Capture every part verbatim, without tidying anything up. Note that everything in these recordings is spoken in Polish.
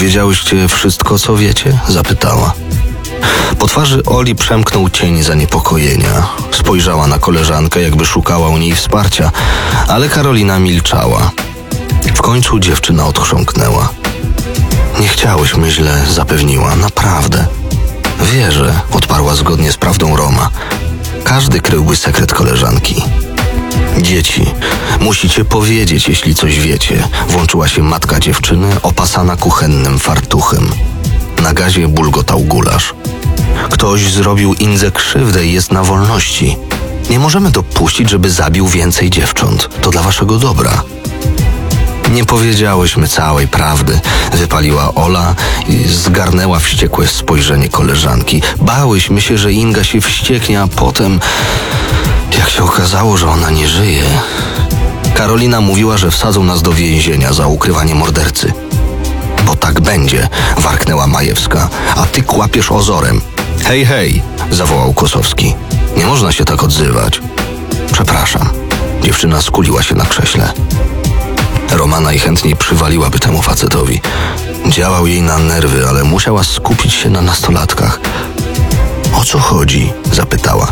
Powiedziałyście wszystko, co wiecie? Zapytała. Po twarzy Oli przemknął cień zaniepokojenia. Spojrzała na koleżankę, jakby szukała u niej wsparcia, ale Karolina milczała. W końcu dziewczyna odchrząknęła. Nie chciałyśmy źle, zapewniła, naprawdę. Wierzę, odparła zgodnie z prawdą Roma. Każdy kryłby sekret koleżanki. Dzieci, musicie powiedzieć, jeśli coś wiecie. Włączyła się matka dziewczyny, opasana kuchennym fartuchem. Na gazie bulgotał gulasz. Ktoś zrobił Indze krzywdę i jest na wolności. Nie możemy dopuścić, żeby zabił więcej dziewcząt. To dla waszego dobra. Nie powiedziałyśmy całej prawdy, wypaliła Ola i zgarnęła wściekłe spojrzenie koleżanki. Bałyśmy się, że Inga się wścieknie, a potem, jak się okazało, że ona nie żyje. Karolina mówiła, że wsadzą nas do więzienia za ukrywanie mordercy. Bo tak będzie, warknęła Majewska, a ty kłapiesz ozorem. Hej, hej, zawołał Kosowski. Nie można się tak odzywać. Przepraszam. Dziewczyna skuliła się na krześle. Roma najchętniej przywaliłaby temu facetowi. Działał jej na nerwy, ale musiała skupić się na nastolatkach. O co chodzi? Zapytała.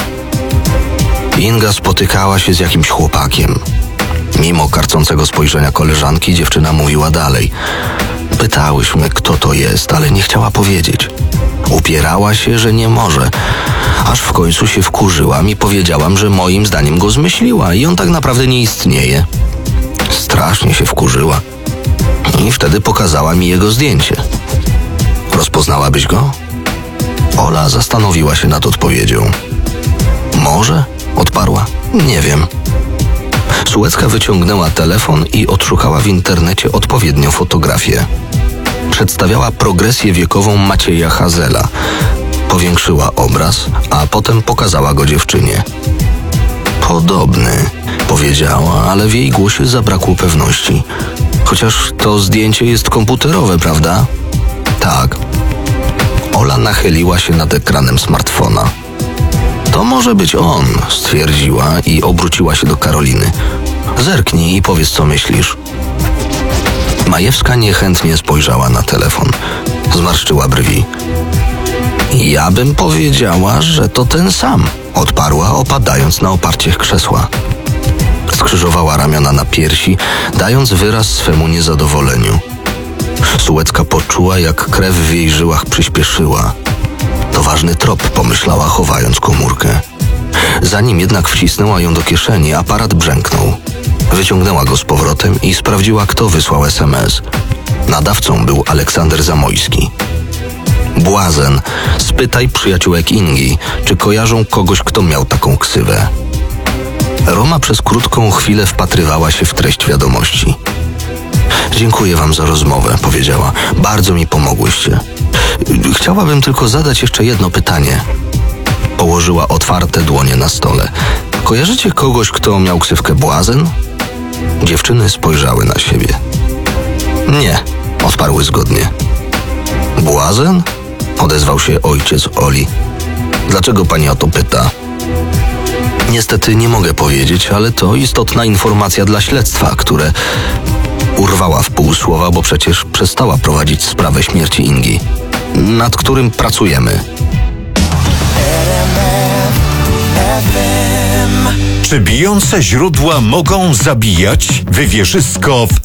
Inga spotykała się z jakimś chłopakiem. Mimo karcącego spojrzenia koleżanki, dziewczyna mówiła dalej. Pytałyśmy, kto to jest, ale nie chciała powiedzieć. Upierała się, że nie może. Aż w końcu się wkurzyłam i powiedziałam, że moim zdaniem go zmyśliła i on tak naprawdę nie istnieje. Strasznie się wkurzyła. I wtedy pokazała mi jego zdjęcie. Rozpoznałabyś go? Ola zastanowiła się nad odpowiedzią. Może? Odparła. Nie wiem. Sułecka wyciągnęła telefon i odszukała w internecie odpowiednią fotografię. Przedstawiała progresję wiekową Macieja Hazela. Powiększyła obraz, a potem pokazała go dziewczynie. Podobny, powiedziała, ale w jej głosie zabrakło pewności. Chociaż to zdjęcie jest komputerowe, prawda? Tak. Ola nachyliła się nad ekranem smartfona. To może być on, stwierdziła i obróciła się do Karoliny. Zerknij i powiedz, co myślisz. Majewska niechętnie spojrzała na telefon. Zmarszczyła brwi. Ja bym powiedziała, że to ten sam, odparła, opadając na oparciech krzesła. Skrzyżowała ramiona na piersi, dając wyraz swemu niezadowoleniu. Sułecka poczuła, jak krew w jej żyłach przyspieszyła. To ważny trop, pomyślała, chowając komórkę. Zanim jednak wcisnęła ją do kieszeni, aparat brzęknął. Wyciągnęła go z powrotem i sprawdziła, kto wysłał es em es. Nadawcą był Aleksander Zamojski. Błazen, spytaj przyjaciółek Ingi, czy kojarzą kogoś, kto miał taką ksywę. Roma przez krótką chwilę wpatrywała się w treść wiadomości. Dziękuję wam za rozmowę, powiedziała. Bardzo mi pomogłyście. Chciałabym tylko zadać jeszcze jedno pytanie. Położyła otwarte dłonie na stole. Kojarzycie kogoś, kto miał ksywkę Błazen? Dziewczyny spojrzały na siebie. Nie, odparły zgodnie. Błazen? Odezwał się ojciec Oli. Dlaczego pani o to pyta? Niestety nie mogę powiedzieć, ale to istotna informacja dla śledztwa, które... Urwała w pół słowa, bo przecież przestała prowadzić sprawę śmierci Ingi, nad którym pracujemy. Czy bijące źródła mogą zabijać? Wywierzysko w